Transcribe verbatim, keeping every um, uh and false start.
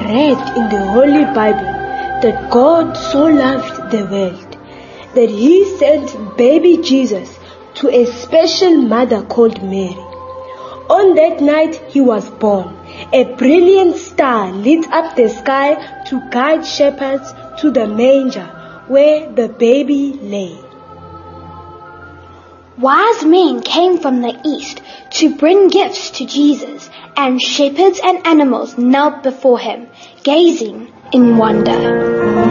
read in the Holy Bible that God so loved the world that He sent baby Jesus to a special mother called Mary. On that night He was born. A brilliant star lit up the sky to guide shepherds to the manger where the baby lay. Wise men came from the east to bring gifts to Jesus, and shepherds and animals knelt before Him, gazing in wonder.